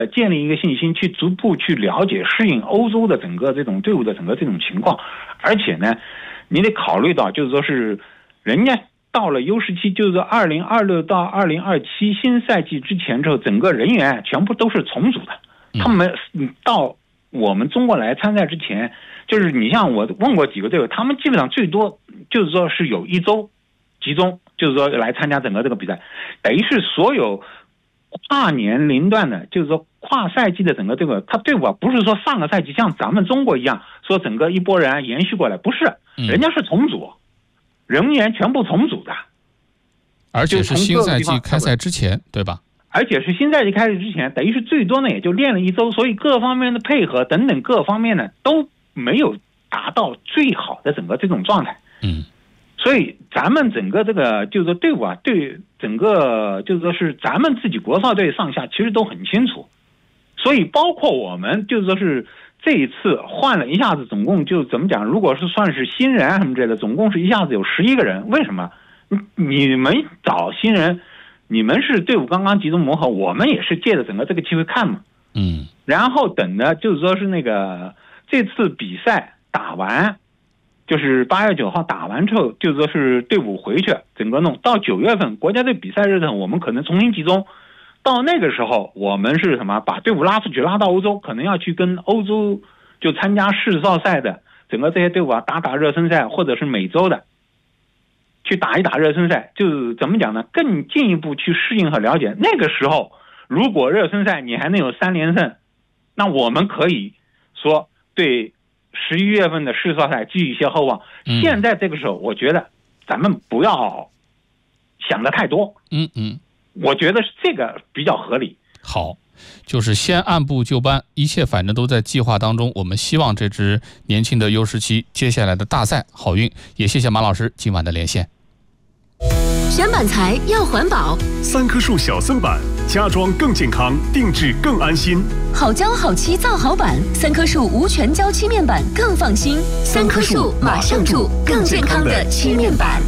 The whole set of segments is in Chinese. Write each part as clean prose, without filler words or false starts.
建立一个信心，去逐步去了解适应欧洲的整个这种队伍的整个这种情况。而且呢，你得考虑到就是说是人家到了 U17，就是说2026到2027新赛季之前之后，整个人员全部都是重组的。他们到我们中国来参赛之前，就是你像我问过几个队友，他们基本上最多就是说是有1周集中，就是说来参加整个这个比赛，等于是所有跨年龄段的，就是说跨赛季的整个这个他队伍不是说上个赛季像咱们中国一样说整个一波人延续过来，不是，人家是重组，人员全部重组的， 而且是新赛季开赛之前，对吧？ 而且是新赛季开始之前，等于是最多呢也就练了1周，所以各方面的配合等等各方面呢都没有达到最好的整个这种状态。所以咱们整个这个就是说队伍对整个就是说是咱们自己国少队上下其实都很清楚，所以包括我们就是说是这一次换了一下子，总共就怎么讲，如果是算是新人什么之类的，总共是一下子有11个人。为什么？你们找新人，你们是队伍刚刚集中磨合，我们也是借着整个这个机会看嘛。然后等的就是说是那个这次比赛打完，就是8月9号打完之后，就是说是队伍回去整个弄到9月份国家队比赛日呢，我们可能重新集中。到那个时候我们是什么，把队伍拉出去，拉到欧洲，可能要去跟欧洲就参加世少赛的整个这些队伍打热身赛，或者是美洲的去打一打热身赛，就是怎么讲呢，更进一步去适应和了解。那个时候如果热身赛你还能有3连胜，那我们可以说对11月份的世少赛寄予一些厚望。现在这个时候我觉得咱们不要想得太多。我觉得是这个比较合理。 好，就是先按部就班，一切反正都在计划当中。我们希望这支年轻的 U17接下来的大赛好运，也谢谢马老师今晚的连线。 选板材要环保 ，3棵树小森板，家装更健康，定制更安心。 好胶好漆造好板，3棵树无全胶漆面板更放心。3棵树马上住更健康的漆面板。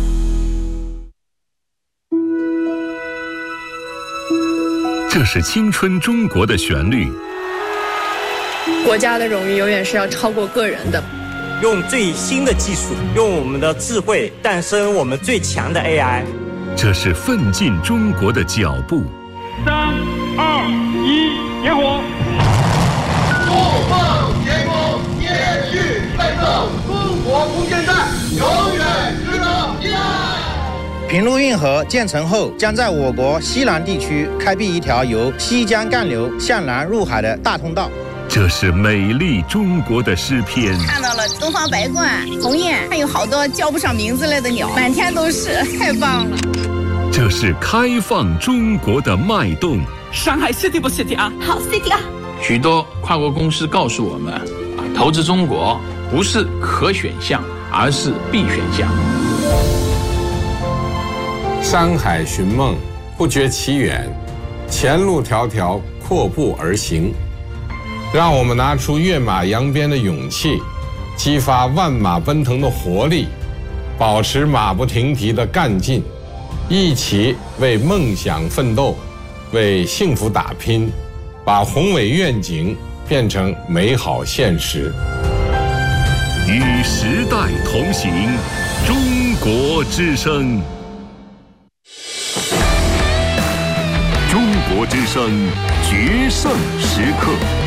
这是青春中国的旋律。 国家的荣誉永远是要超过个人的。 用最新的技术，用我们的智慧诞生我们最强的 AI。 这是奋进中国的脚步。 3、2、1，点火！ 怒放天空，延续奋斗，中国空间站永远值得依赖。 平陆运河建成后，将在我国西南地区开辟一条由西江干流向南入海的大通道。 这是美丽中国的诗篇。 看到了东方白鹳、鸿雁，还有好多叫不上名字类的鸟，满天都是，太棒了。 这是开放中国的脉动。 上海 City 不 City 啊？ 好 City 啊！ 许多跨国公司告诉我们，投资中国不是可选项，而是必选项。 山海寻梦，不觉其远，前路迢迢，阔步而行。让我们拿出跃马扬鞭的勇气，激发万马奔腾的活力，保持马不停蹄的干劲，一起为梦想奋斗，为幸福打拼，把宏伟愿景变成美好现实。 与时代同行，中国之声。中国之声，决胜时刻。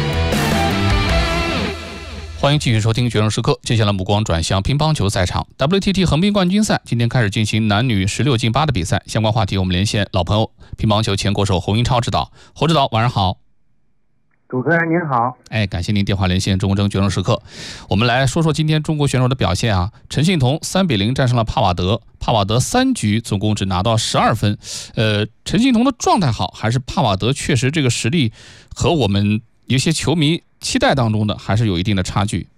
欢迎继续收听《决胜时刻》。接下来目光转向乒乓球赛场 ，WTT 横滨冠军赛今天开始进行男女16进8的比赛。相关话题我们连线老朋友，乒乓球前国手侯英超指导。侯指导，晚上好。 主持人您好。 感谢您电话连线中国争决胜时刻。我们来说说今天中国选手的表现啊。陈幸同3-0战胜了帕瓦德，帕瓦德3局总共只拿到12分。陈幸同的状态好，还是帕瓦德确实这个实力和我们有些球迷期待当中的还是有一定的差距？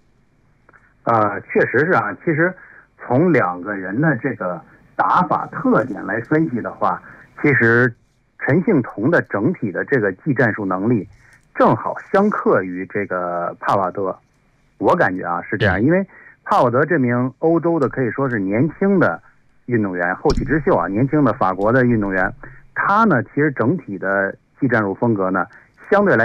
确实是啊。其实从2个人的这个打法特点来分析的话，其实陈幸同的整体的这个技战术能力正好相克于这个帕瓦德。我感觉啊是这样，因为帕瓦德这名欧洲的可以说是年轻的运动员，后起之秀啊，年轻的法国的运动员，他呢其实整体的技战术风格呢相对来